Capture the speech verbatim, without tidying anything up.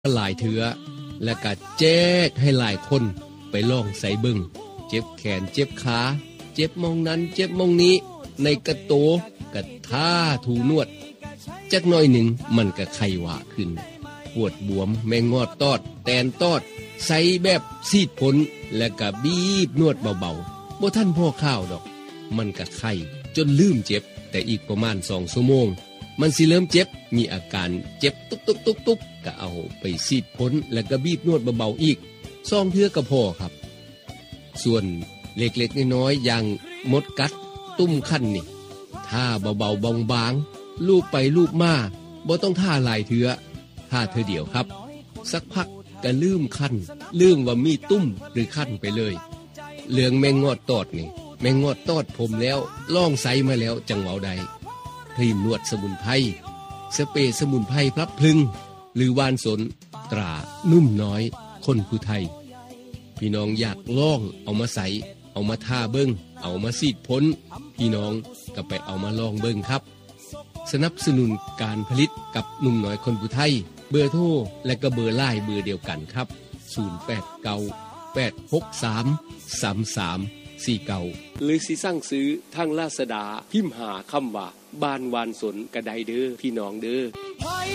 หลายเถือและก็แจ้กให้หลายคนไปลองใส่เบิ่งเจ็บแขนเจ็บขาเจ็บมองนั้นเจ็บมองนี้ในกระโตกระท่าถูนวดจักหน่อยหนึ่งมันก็ไข้หวาขึ้นปวดบวมแมงงอดตอดแตนตอดใส่แบบซีดผลและก็บีบนวดเบาๆบ่ทันพ่อข้าวดอกมันก็ไข้จนลืมเจ็บแต่อีกประมาณสองชั่วโมงมันสิเริ่มเจ็บมีอาการเจ็บตุ๊บๆๆๆก็เอาไปซีดผลแล้วก็บีบนวดเบาๆอีกซองเทื่อก็พอครับส่วนเล็กๆน้อยๆอย่างมดกัดตุ้มคันนี่ท่าเบาๆบางๆลูบไปลูบมาบ่ต้องท่าหลายเทื่อท่าเทื่อเดียวครับสักพักก็ลืมคันลืมว่ามีตุ้มหรือคันไปเลยเรื่องแมงงอดตอดนี่แมงงอดตอดผมแล้วลองใส่มาแล้วจังเว้าใดครีมนวดสมุนไพรสเปรย์สมุนไพรพลับพลึงหรือวานสนตรานุ่มน้อยคนผู้ไทยพี่น้องอยากลองเอามาใส่เอามาทาเบิ่งเอามาซีดพ้นพี่น้องก็ไปเอามาลองเบิ่งครับสนับสนุนการผลิตกับหนุ่มน้อยคนผู้ไทยเบอร์โทรและก็เบอร์ไลน์เบอร์เดียวกันครับศูนย์ แปด เก้า แปด หก สาม สาม สาม สี่ เก้าหรือสิสั่งซื้อทางลาซาด้าพิมพ์หาคำว่าบ้านวานสนกระไดเด้อพี่น้องเด้อ